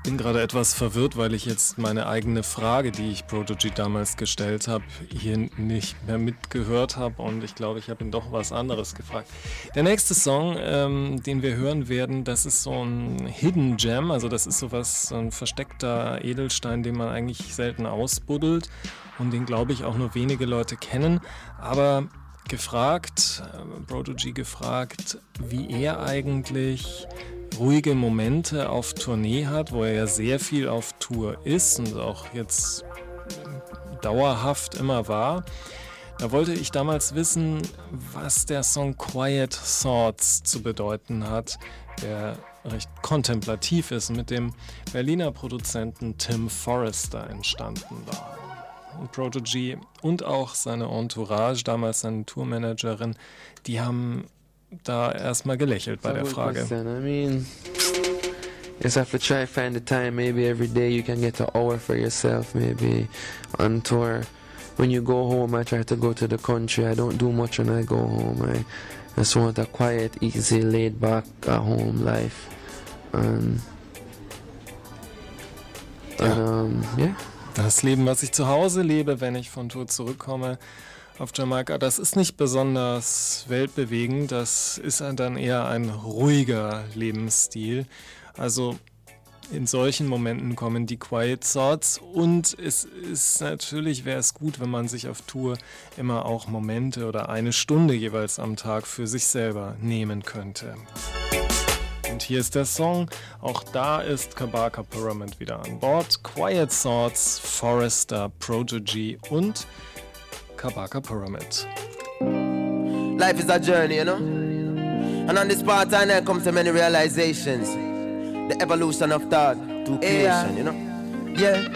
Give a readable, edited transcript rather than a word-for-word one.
Bin gerade etwas verwirrt, weil ich jetzt meine eigene Frage, die ich Prodigy damals gestellt habe, hier nicht mehr mitgehört habe und ich glaube, ich habe ihn doch was anderes gefragt. Der nächste Song, den wir hören werden, das ist so ein Hidden Gem, also das ist sowas, so ein versteckter Edelstein, den man eigentlich selten ausbuddelt und den, glaube ich, auch nur wenige Leute kennen, aber Prodigy gefragt, wie er eigentlich ruhige Momente auf Tournee hat, wo er ja sehr viel auf Tour ist und auch jetzt dauerhaft immer war. Da wollte ich damals wissen, was der Song Quiet Thoughts zu bedeuten hat, der recht kontemplativ ist, mit dem Berliner Produzenten Tim Forrester entstanden war. Und Prodigy und auch seine Entourage, damals seine Tourmanagerin, die haben da erstmal gelächelt bei der Frage. I mean, you just have to try find the time. Maybe every day you can get an hour for yourself. Maybe on tour. When you go home, I try to go to the country. I don't do much when I go home. I just want a quiet, easy, laid back at home life. Yeah. Das Leben, was ich zu Hause lebe, wenn ich von Tour zurückkomme auf Jamaika, das ist nicht besonders weltbewegend, das ist dann eher ein ruhiger Lebensstil. Also in solchen Momenten kommen die Quiet Thoughts und es ist natürlich, wäre es gut, wenn man sich auf Tour immer auch Momente oder eine Stunde jeweils am Tag für sich selber nehmen könnte. Und hier ist der Song, auch da ist Kabaka Pyramid wieder an Bord. Quiet Thoughts, Forrester, Prodigy und Kabaka Pyramid. Life is a journey, you know? And on this part I there comes to many realizations. The evolution of thought to creation, you know? Yeah.